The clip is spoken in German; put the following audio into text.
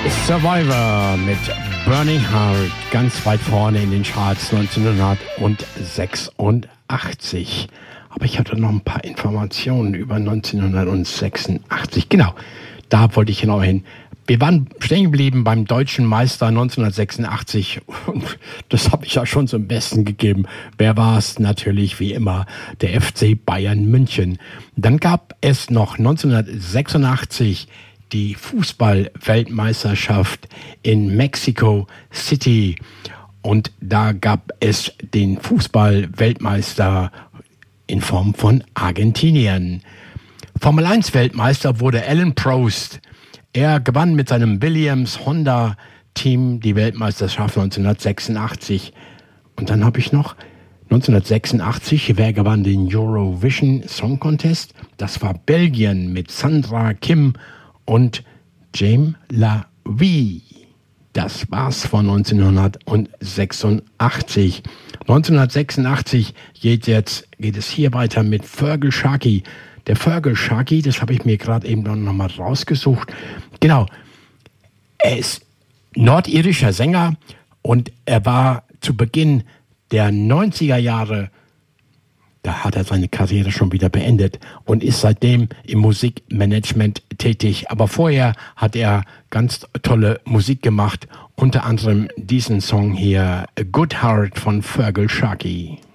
Survivor mit Burning Heart ganz weit vorne in den Charts 1986. Aber ich hatte noch ein paar Informationen über 1986. Genau, da wollte ich genau hin. Wir waren stehen geblieben beim deutschen Meister 1986 und das habe ich ja schon zum Besten gegeben. Wer war es? Natürlich wie immer der FC Bayern München. Dann gab es noch 1986 die Fußball-Weltmeisterschaft in Mexico City und da gab es den Fußball-Weltmeister in Form von Argentinien. Formel-1-Weltmeister wurde Alain Prost. Er gewann mit seinem Williams-Honda-Team die Weltmeisterschaft 1986. Und dann habe ich noch 1986, wer gewann den Eurovision Song Contest? Das war Belgien mit Sandra Kim und James Lavie. Das war's von 1986. 1986 geht es hier weiter mit Feargal Sharkey. Der Feargal Sharkey, das habe ich mir gerade eben noch mal rausgesucht. Genau, er ist nordirischer Sänger und er war zu Beginn der 90er Jahre, da hat er seine Karriere schon wieder beendet und ist seitdem im Musikmanagement tätig. Aber vorher hat er ganz tolle Musik gemacht, unter anderem diesen Song hier, A Good Heart von Feargal Sharkey.